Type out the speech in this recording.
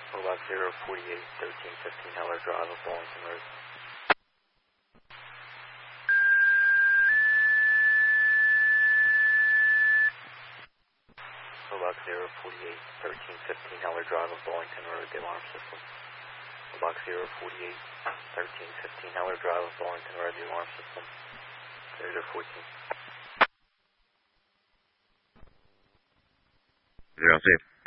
Robot 048, 1315 Heller Drive of Wellington Road. Robot 048, 1315 Heller Drive of Wellington Road, the alarm system. Robot 048, 1315 Heller Drive of Wellington Road, the alarm system. 0014. 06.